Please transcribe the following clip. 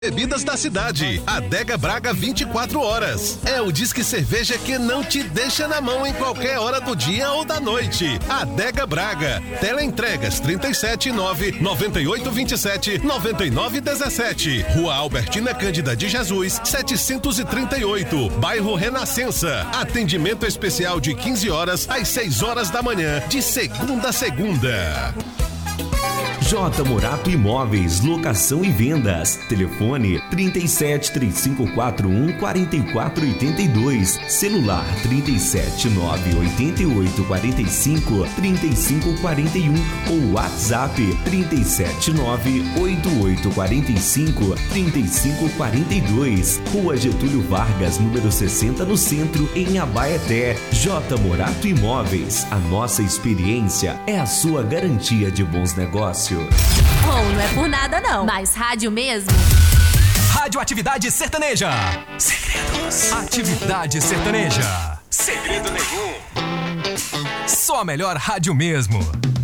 Bebidas da cidade. Adega Braga 24 horas. É o Disque Cerveja que não te deixa na mão em qualquer hora do dia ou da noite. Adega Braga. Teleentregas 379-9827-9917. Rua Albertina Cândida de Jesus, 738. Bairro Renascença. Atendimento especial de 15 horas às 6 horas da manhã, de segunda a segunda. J. Morato Imóveis, locação e vendas. Telefone 37-3541-4482. Celular 379-8845-3541 ou WhatsApp 379-8845-3542. Rua Getúlio Vargas, número 60, no centro, em Abaeté. J. Morato Imóveis, a nossa experiência é a sua garantia de bons negócios. Oh, não é por nada não, mas rádio mesmo. Rádio Atividade Sertaneja. Segredos. Atividade Sertaneja. Segredo nenhum. Só a melhor rádio mesmo.